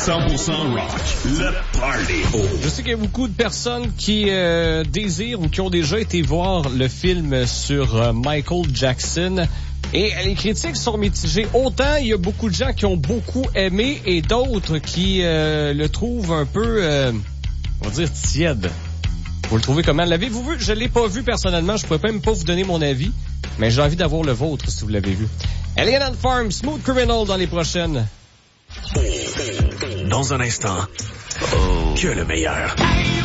100% rock. Le Party. Je sais qu'il y a beaucoup de personnes qui désirent ou qui ont déjà été voir le film sur Michael Jackson. Et les critiques sont mitigées. Autant il y a beaucoup de gens qui ont beaucoup aimé et d'autres qui le trouvent un peu, on va dire, tiède. Vous le trouvez comment? L'avez-vous vu? Je l'ai pas vu personnellement. Je pourrais même pas vous donner mon avis. Mais j'ai envie d'avoir le vôtre si vous l'avez vu. Alien and Farm, Smooth Criminal dans les prochaines. Dans un instant, que le meilleur.